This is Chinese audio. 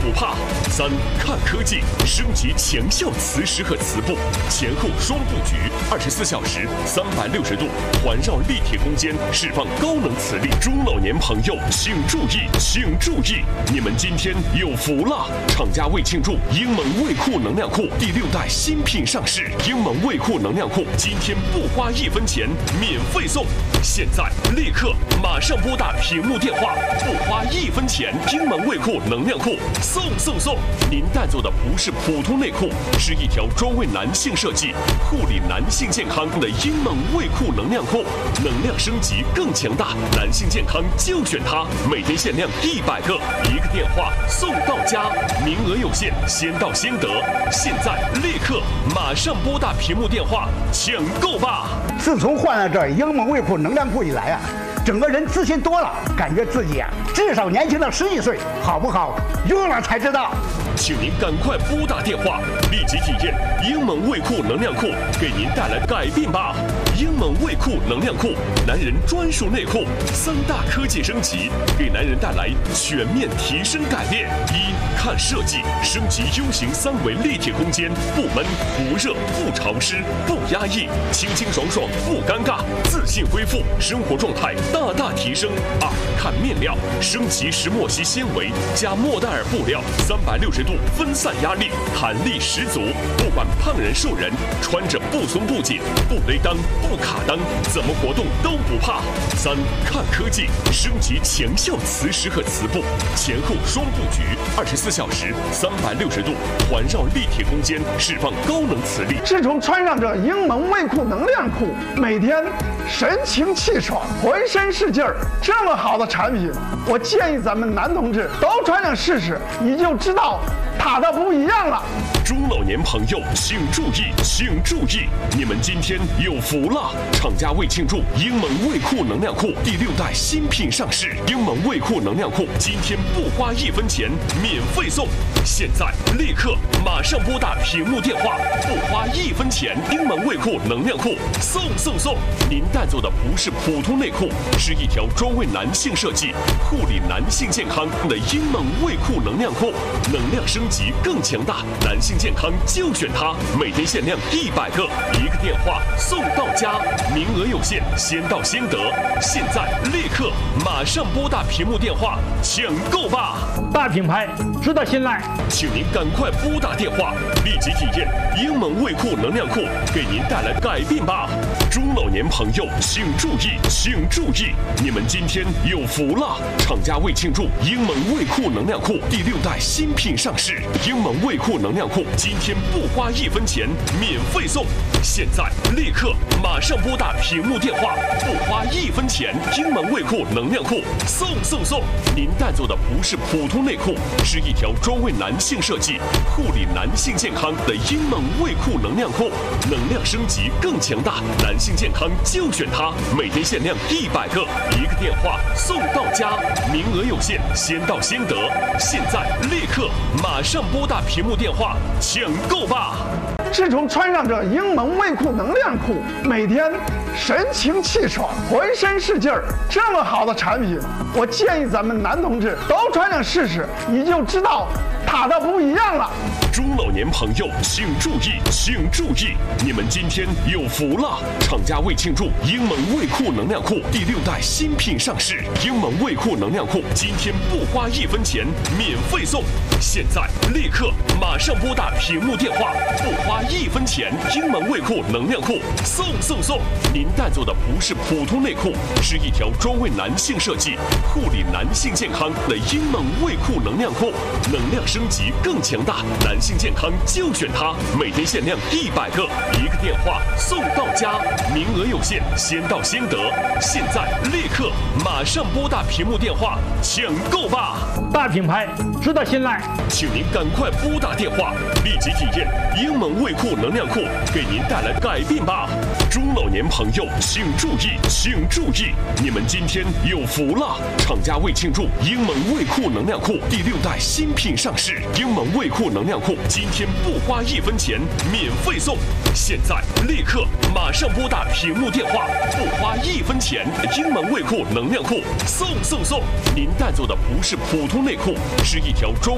不怕。3. 看科技，升级强效磁石和磁布，前后双布局，24小时360度环绕立体空间，释放高能磁力。中老年朋友请注意，请注意，你们今天有福了！厂家为庆祝英蒙卫酷能量库第6代新品上市，英蒙卫酷能量库今天不花1分钱，免费送。现在立刻马上拨打屏幕电话，不花1分钱，英蒙卫酷能量库送！您带走的不是普通内裤，是一条专为男性设计、护理男性健康的英蒙卫酷能量裤，能量升级更强大，男性健康就选它，每天限量100个，1个电话送到家，名额有限，先到先得。现在立刻马上拨打屏幕电话抢购吧！ 自从换了这英蒙卫酷能量裤以来啊，整个人自信多了，感觉自己啊至少年轻了11岁，好不好？用了才知道。 请您赶快拨打电话，立即体验英蒙卫酷能量裤给您带来改变吧！英蒙卫酷能量裤，男人专属内裤，3大科技升级，给男人带来全面提升改变。1. 看设计，升级 U 型3维立体空间，不闷不热不潮湿不压抑，清清爽爽不尴尬，自信恢复，生活状态大大提升。2. 看面料，升级石墨烯纤维加莫代尔布料，360度分散压力，弹力十足，不管胖人瘦人，穿着不松不紧，不勒裆不卡裆，怎么活动都不怕。3. 看科技，升级强效磁石和磁布，前后双布局，24小时360度环绕立体空间，释放高能磁力。 自从穿上这英蒙卫酷能量裤，每天神清气爽，浑身是劲儿。这么好的产品，我建议咱们男同志都穿上试试，你就知道它的不一样了。 中老年朋友请注意，请注意，你们今天有福了！厂家为庆祝英蒙卫酷能量库第6代新品上市，英蒙卫酷能量库今天不花1分钱，免费送。现在立刻马上拨打屏幕电话，不花1分钱，英蒙卫酷能量库送！您带走的不是普通内裤，是一条专为男性设计、护理男性健康的英蒙卫酷能量裤，能量升级更强大，男性健康就选它，每天限量100个，1个电话送到家，名额有限，先到先得。现在立刻马上拨打屏幕电话抢购吧！ 大品牌，值得信赖。 请您赶快拨打电话，立即体验英蒙卫酷能量裤给您带来改变吧！中老年朋友请注意，请注意，你们今天有福了！厂家为庆祝英蒙卫酷能量库第6代新品上市，英蒙卫酷能量库今天不花1分钱，免费送。现在立刻马上拨打屏幕电话，不花1分钱，英蒙卫酷能量库送！您带走的不是普通内裤，是一条专为男性设计、护理男性健康的英蒙卫酷能量裤，能量升级更强大，男性健康就选它，每天限量100个，1个电话送到家，名额有限，先到先得。现在立刻马上拨打屏幕电话抢购吧！ 自从穿上这英蒙卫酷能量裤，每天神清气爽，浑身是劲儿。这么好的产品，我建议咱们男同志都穿上试试，你就知道它的不一样了。 中老年朋友请注意，请注意，你们今天有福了！厂家为庆祝英蒙卫酷能量库第6代新品上市，英蒙卫酷能量库今天不花1分钱，免费送。现在立刻马上拨打屏幕电话，不花1分钱，英蒙卫酷能量裤送！您带走的不是普通内裤，是一条专为男性设计、护理男性健康的英蒙卫酷能量裤，能量升级更强大，男性健康就选它，每天限量100个，1个电话送到家，名额有限，先到先得。现在立刻马上拨打屏幕电话抢购吧！ 大品牌，值得信赖。 请您赶快拨打电话，立即体验英蒙卫酷能量库给您带来改变吧！中老年朋友请注意，请注意，你们今天有福了！厂家为庆祝英蒙卫酷能量库第6代新品上市，英蒙卫酷能量库今天不花1分钱，免费送。现在立刻马上拨打屏幕电话，不花1分钱，英蒙卫酷能量裤送！您带走的不是普通内裤，是一条专